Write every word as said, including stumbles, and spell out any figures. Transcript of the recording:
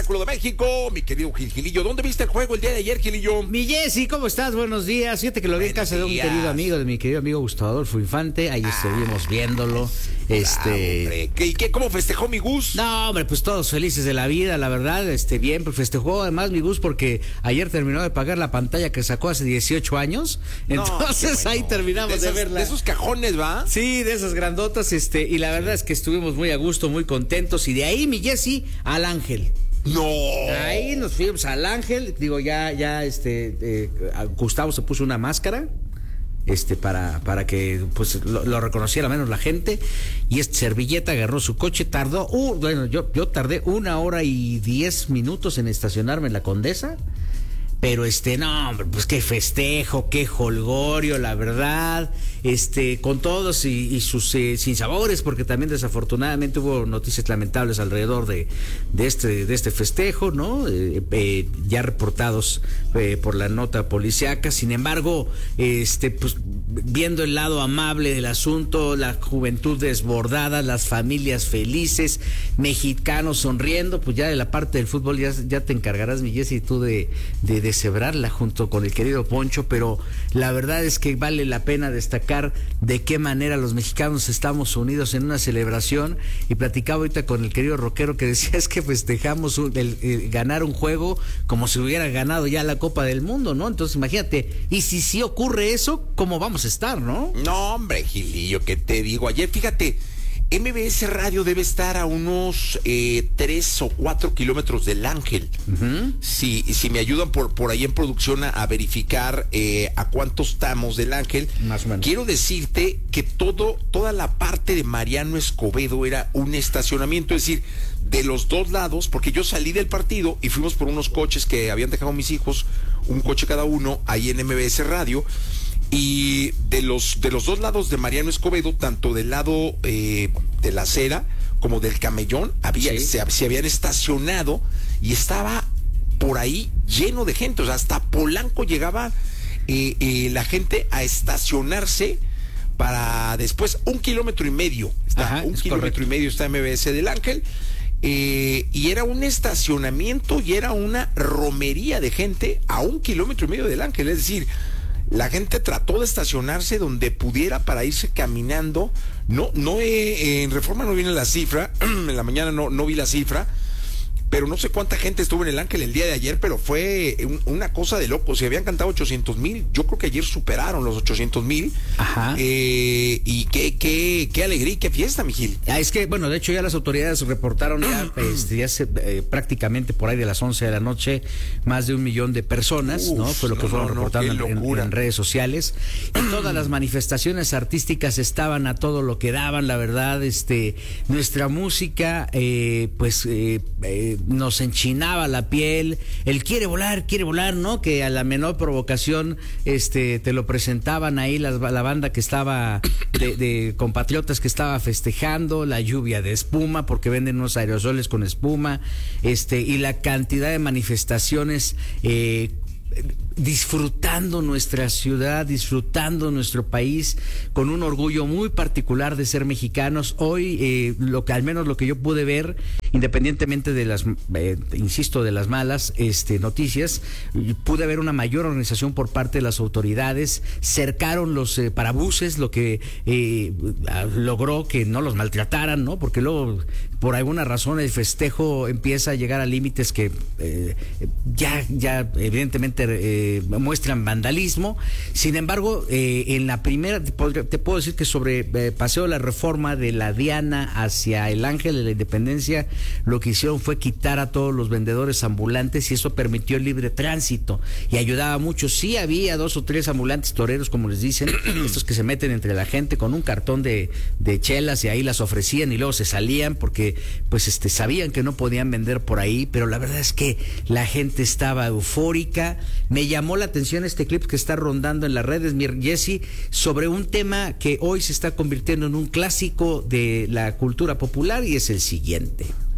espectáculo de México, mi querido Gil Gilillo. ¿Dónde viste el juego el día de ayer, Gilillo? Mi Jessy, ¿cómo estás? Buenos días. Fíjate que lo vi en casa de un querido amigo, de mi querido amigo Gustavo Adolfo Infante. Ahí estuvimos viéndolo. Este. ¿Y qué? ¿Cómo festejó mi Gus? No, hombre, pues todos felices de la vida, la verdad. Este, bien, pues festejó además mi Gus porque ayer terminó de pagar la pantalla que sacó hace dieciocho años. Entonces no, bueno, ahí terminamos de, de, esas, verla. De esos cajones, ¿va? Sí, de esas grandotas, este, y la verdad es que estuvimos muy a gusto, muy contentos. Y de ahí, mi Jessy, al Ángel. No. Ahí nos fuimos al Ángel, digo, ya, ya, este, eh, Gustavo se puso una máscara, este, para, para que, pues, lo, lo reconociera menos la gente, y este servilleta agarró su coche, tardó, uh, bueno, yo, yo tardé una hora y diez minutos en estacionarme en la Condesa. Pero este, no, hombre, pues qué festejo, qué jolgorio, la verdad, este, con todos y, y sus eh, sinsabores, porque también desafortunadamente hubo noticias lamentables alrededor de, de este, de este festejo, ¿no? Eh, eh, ya reportados eh, por la nota policíaca. Sin embargo, este, pues viendo el lado amable del asunto, la juventud desbordada, las familias felices, mexicanos sonriendo, pues ya de la parte del fútbol ya, ya te encargarás, mi Jessy, tú de, de, de cebrarla junto con el querido Poncho, pero la verdad es que vale la pena destacar de qué manera los mexicanos estamos unidos en una celebración. Y platicaba ahorita con el querido rockero que decía, es que festejamos un, el, el ganar un juego como si hubiera ganado ya la Copa del Mundo, ¿no? Entonces imagínate, y si sí ocurre eso, ¿cómo vamos a estar, no? No, hombre, Gilillo, ¿qué te digo? Ayer, fíjate, M B S Radio debe estar a unos eh, tres o cuatro kilómetros del Ángel. Uh-huh. Si, si me ayudan por, por ahí en producción a, a verificar eh, a cuántos estamos del Ángel. Más o menos. Quiero decirte que todo, toda la parte de Mariano Escobedo era un estacionamiento, es decir, de los dos lados, porque yo salí del partido y fuimos por unos coches que habían dejado mis hijos, un coche cada uno, ahí en M B S Radio. Y de los de los dos lados de Mariano Escobedo, tanto del lado eh, de la acera como del camellón, había, sí. se, se habían estacionado y estaba por ahí lleno de gente. O sea, hasta Polanco llegaba eh, eh, la gente a estacionarse para después un kilómetro y medio. Está, Ajá, un kilómetro correcto. y medio está M B S del Ángel. Eh, y era un estacionamiento y era una romería de gente a un kilómetro y medio del Ángel. Es decir, la gente trató de estacionarse donde pudiera para irse caminando. No, no eh, en Reforma no viene la cifra, en la mañana no, no vi la cifra, pero no sé cuánta gente estuvo en el Ángel el día de ayer, pero fue un, una cosa de loco. Si habían cantado ochocientos mil, yo creo que ayer superaron los ochocientos mil. Ajá. Eh, y qué, qué, qué alegría y qué fiesta, mi Gil. Ah, es que, bueno, de hecho ya las autoridades reportaron ya, este, ya se, eh, prácticamente por ahí de las once de la noche, más de un millón de personas, Uf, ¿no? Fue lo que no, fueron no, reportando no, en, en, en redes sociales. Y todas las manifestaciones artísticas estaban a todo lo que daban, la verdad. Este, nuestra música, eh, pues, eh, eh, nos enchinaba la piel, el quiere volar, quiere volar, ¿no? Que a la menor provocación este te lo presentaban ahí la, la banda que estaba de, de compatriotas que estaba festejando, la lluvia de espuma, porque venden unos aerosoles con espuma, este y la cantidad de manifestaciones eh, disfrutando nuestra ciudad, disfrutando nuestro país, con un orgullo muy particular de ser mexicanos. Hoy, eh, lo que al menos lo que yo pude ver, independientemente de las, eh, insisto, de las malas este, noticias, pude ver una mayor organización por parte de las autoridades. Cercaron los eh, parabuses, lo que eh, logró que no los maltrataran, ¿no? Porque luego, por alguna razón, el festejo empieza a llegar a límites que eh, ya, ya evidentemente eh, muestran vandalismo. Sin embargo, eh, en la primera, te, te puedo decir que sobre eh, Paseo de la Reforma, de la Diana hacia el Ángel de la Independencia, lo que hicieron fue quitar a todos los vendedores ambulantes y eso permitió el libre tránsito y ayudaba mucho. Sí había dos o tres ambulantes toreros, como les dicen, estos que se meten entre la gente con un cartón de, de chelas y ahí las ofrecían y luego se salían porque pues este sabían que no podían vender por ahí, pero la verdad es que la gente estaba eufórica. Me llamó la atención este clip que está rondando en las redes, mi Jessy, sobre un tema que hoy se está convirtiendo en un clásico de la cultura popular y es el siguiente.